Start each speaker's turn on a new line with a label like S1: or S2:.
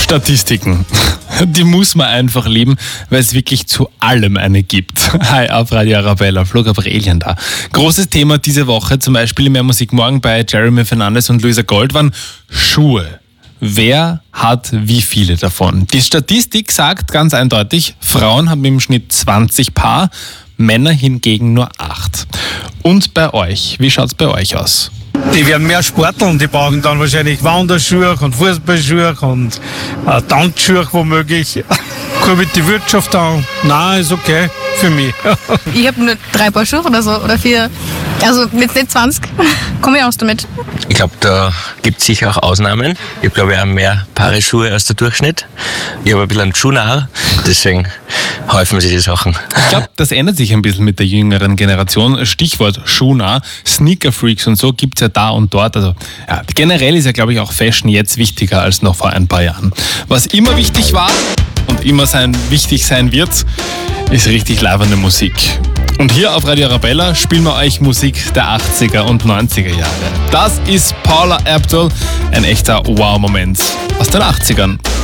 S1: Statistiken. Die muss man einfach lieben, weil es wirklich zu allem eine gibt. Hi, auf Radio Arabella, Flo Gabrielien da. Großes Thema diese Woche, zum Beispiel in Mehr Musik morgen bei Jeremy Fernandes und Luisa Gold, waren Schuhe. Wer hat wie viele davon? Die Statistik sagt ganz eindeutig, Frauen haben im Schnitt 20 Paar, Männer hingegen nur 8. Und bei euch, wie schaut's bei euch aus?
S2: Die werden mehr sporteln, die brauchen dann wahrscheinlich Wanderschuhe und Fußballschuhe und Tanzschuhe womöglich. Kurbelt die Wirtschaft an. Nein, ist okay für mich.
S3: Ich habe nur 3 Paar Schuhe oder so, oder 4. Also jetzt nicht 20. Komme ich aus damit.
S4: Ich glaube, da gibt es sicher auch Ausnahmen. Ich habe, glaube ich, auch mehr Paare Schuhe als der Durchschnitt. Ich habe ein bisschen einen Schuhnarr, deswegen häufen sich die Sachen.
S1: Ich glaube, das ändert sich ein bisschen mit der jüngeren Generation. Stichwort Schuhnah, Sneaker-Freaks und so gibt es ja da und dort. Also ja, generell ist ja, glaube ich, auch Fashion jetzt wichtiger als noch vor ein paar Jahren. Was immer wichtig war und immer wichtig sein wird, ist richtig labernde Musik. Und hier auf Radio Arabella spielen wir euch Musik der 80er und 90er Jahre. Das ist Paula Abdul, ein echter Wow-Moment aus den 80ern.